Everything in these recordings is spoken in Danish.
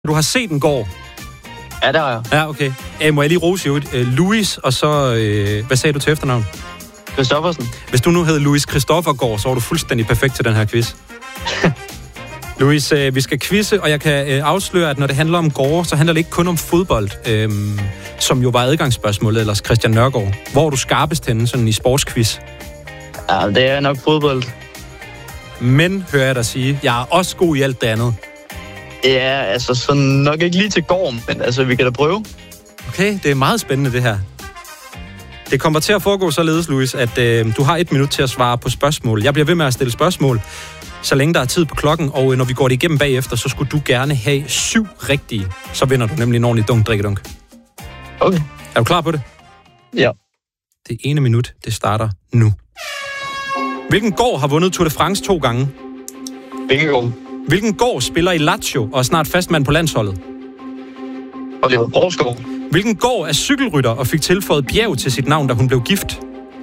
Du har set den går? Ja, det har jeg. Ja, okay. Må jeg lige rose jo Louis, og så... hvad sagde du til efternavn? Christoffersen. Hvis du nu hed Louis Christoffergaard, så var du fuldstændig perfekt til den her quiz. Louis, vi skal quizze, og jeg kan afsløre, at når det handler om gårde, så handler det ikke kun om fodbold, som jo var adgangsspørgsmålet, ellers Christian Nørgaard. Hvor er du skarpest henne sådan i sportsquiz? Ja, det er nok fodbold. Men, hører jeg dig sige, jeg er også god i alt det andet. Ja, altså så nok ikke lige til gården, men altså vi kan da prøve. Okay, det er meget spændende det her. Det kommer til at foregå således, Louis, at du har 1 minut til at svare på spørgsmål. Jeg bliver ved med at stille spørgsmål, så længe der er tid på klokken, og når vi går det igennem bagefter, så skulle du gerne have 7 rigtige. Så vinder du nemlig en ordentlig dunk-drikkedunk. Okay. Er du klar på det? Ja. Det ene minut, det starter nu. Hvilken gård har vundet Tour de France 2 gange? Vingegaard. Hvilken gård spiller i Lazio og er snart fastmand på landsholdet? Oliver Poulsgaard. Hvilken gård er cykelrytter og fik tilføjet bjerg til sit navn, da hun blev gift?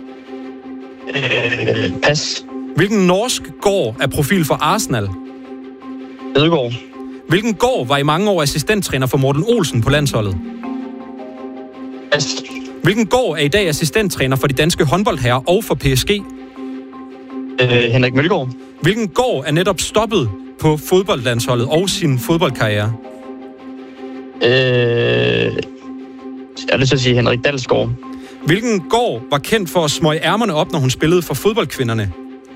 Pas. Hvilken norsk gård er profil for Arsenal? Hedegaard. Hvilken gård var i mange år assistenttræner for Morten Olsen på landsholdet? Pas. Hvilken gård er i dag assistenttræner for de danske håndboldherrer og for PSG? Henrik Mølgaard. Hvilken gård er netop stoppet på fodboldlandsholdet og sin fodboldkarriere? Jeg har lyst til at sige Henrik Dalsgaard. Hvilken gård var kendt for at smøge ærmerne op, når hun spillede for fodboldkvinderne?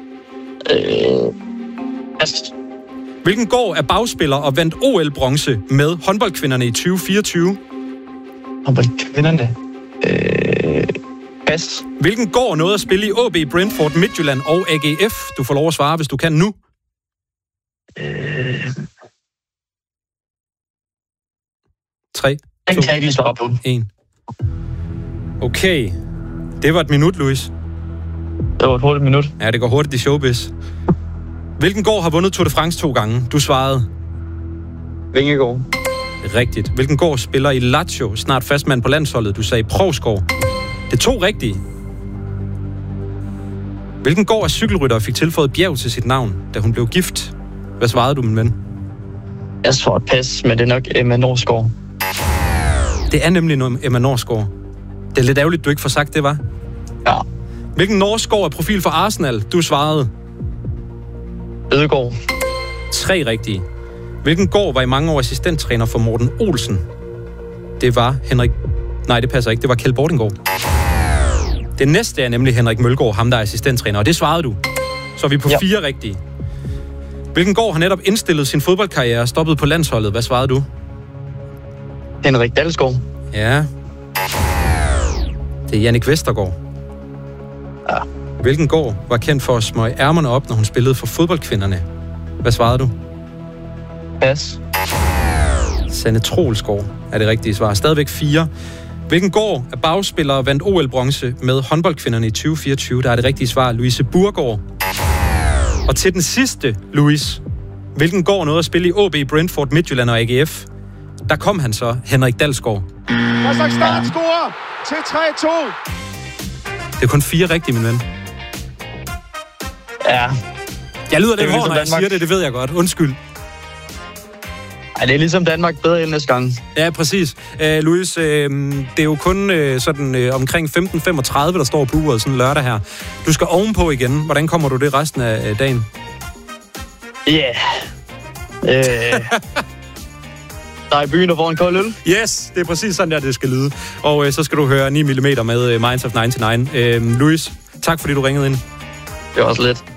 Pas. Hvilken gård er bagspiller og vandt OL-bronze med håndboldkvinderne i 2024? Håndboldkvinderne. Pas. Hvilken gård nåede at spille i AB Brentford, Midtjylland og AGF? Du får lov at svare, hvis du kan nu. 3, 2, Den kan jeg ikke lige svare på. 1. Okay. Det var et minut, Louis. Det var et hurtigt minut. Ja, det går hurtigt i showbiz. Hvilken gård har vundet Tour de France 2 gange? Du svarede. Vingegaard. Rigtigt. Hvilken gård spiller i Lazio, snart fastmand på landsholdet? Du sagde Poulsgaard. Det er 2 rigtige. Hvilken gård af cykelrytter fik tilføjet bjerg til sit navn, da hun blev gift? Hvad svarede du, min ven? Jeg svarer pas, men det er nok Emma Norsgaard. Det er nemlig Emma Norsgaard. Det er lidt ærgerligt, du ikke får sagt det, var. Ja. Hvilken norsk gård er profil for Arsenal? Du svarede. Hedegaard. 3 rigtige. Hvilken gård var i mange år assistenttræner for Morten Olsen? Det var Henrik... Nej, det passer ikke. Det var Kjeld Bordinggaard. Det næste er nemlig Henrik Mølgaard, ham der er assistenttræner, og det svarede du. Så er vi på 4 rigtige. Hvilken gård har netop indstillet sin fodboldkarriere og stoppet på landsholdet? Hvad svarede du? Henrik Dalsgaard. Ja. Det er Jannik Vestergaard. Ja. Hvilken gård var kendt for at smøge ærmerne op, når hun spillede for fodboldkvinderne? Hvad svarede du? Pas. Sanne Troelsgaard er det rigtige svar. Stadigvæk 4. Hvilken gård er bagspiller og vandt OL-bronze med håndboldkvinderne i 2024? Der er det rigtige svar, Louise Burgaard. Og til den sidste, Louis. Hvilken gård nåede at spille i AB Brentford, Midtjylland og AGF? Der kom han så, Henrik Dalsgaard. Der så startscore til 3-2. Det er kun 4 rigtige, min ven. Ja. Jeg lyder lidt ligesom hård, når jeg siger det ved jeg godt. Undskyld. Ej, det er ligesom Danmark bedre end næste gang. Ja, præcis. Louis, det er jo kun omkring 15.35, der står på uret sådan lørdag her. Du skal ovenpå igen. Hvordan kommer du det resten af dagen? Ja. Der er i byen, der får en kold øl. Yes, det er præcis sådan der, det skal lyde. Og så skal du høre 9 mm med Minds of 99. Louis, tak fordi du ringede ind. Det var også lidt.